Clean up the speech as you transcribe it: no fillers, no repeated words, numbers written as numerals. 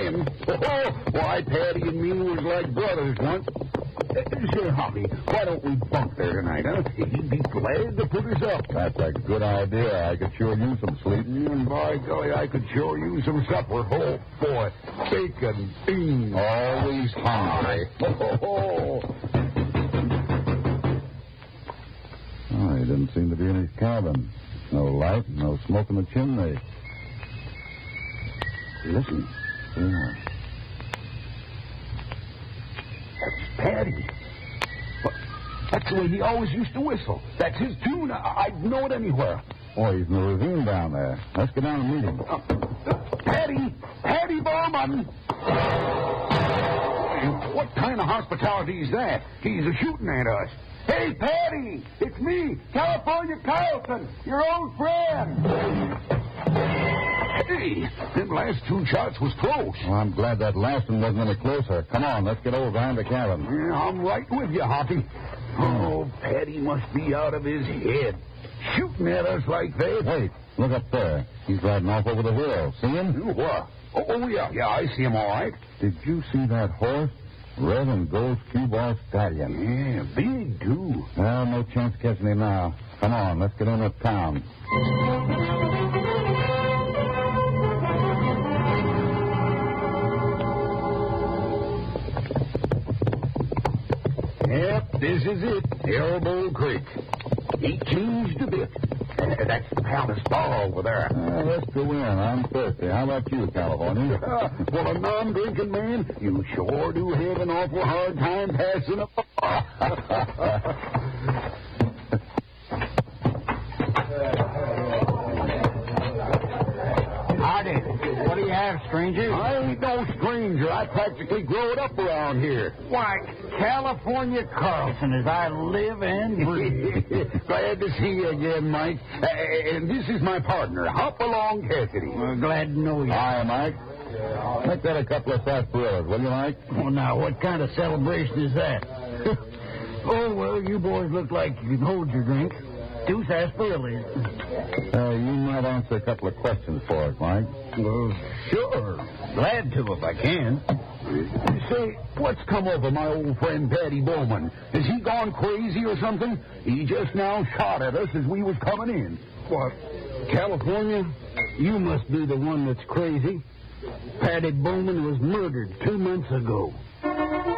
again. Oh, why, Patty and me was like brothers once. Say, Hoppy, why don't we bunk there tonight, huh? He'd be glad to put us up. That's a good idea. I could sure use some sleep. And by golly, I could sure use some supper. Oh, boy, bacon, beans. Always hungry. Oh, Oh, he didn't seem to be in his cabin. No light, no smoke in the chimney. Listen. Yeah. That's Patty. But that's the way he always used to whistle. That's his tune. I'd know it anywhere. Oh, he's in the ravine down there. Let's get down and meet him. Patty Bowman! What kind of hospitality is that? He's a-shooting at us. Hey, Patty! It's me, California Carlson, your old friend. Hey, them last two shots was close. Well, I'm glad that last one wasn't any closer. Come on, let's get over behind the cabin. Yeah, I'm right with you, Hoppy. Oh, Patty must be out of his head. Shooting at us like that. Wait, look up there. He's riding off over the hill. See him? What? Oh, yeah, I see him all right. Did you see that horse? Red and gold cue ball stallion. Yeah, big, too. Well, no chance of catching him now. Come on, let's get in the town. Yep, this is it. Elbow Creek. He changed a bit. That's the palace bar over there. Let's go in. I'm thirsty. How about you, California? For a non-drinking man, you sure do have an awful hard time passing a bar. Howdy. What do you have, stranger? I ain't no stranger. I practically growed up around here. Why, California Carlson, as I live and breathe. Glad to see you again, Mike. And this is my partner, Hopalong Cassidy. Well, glad to know you. Hi, Mike. Make that a couple of sarsaparillas, will you, Mike? Oh, now, what kind of celebration is that? Oh, well, you boys look like you can hold your drink. 2 sarsaparillas. You might answer a couple of questions for us, Mike. Well, sure. Glad to if I can. Say, what's come over my old friend Patty Bowman? Has he gone crazy or something? He just now shot at us as we was coming in. What? California, you must be the one that's crazy. Patty Bowman was murdered 2 months ago.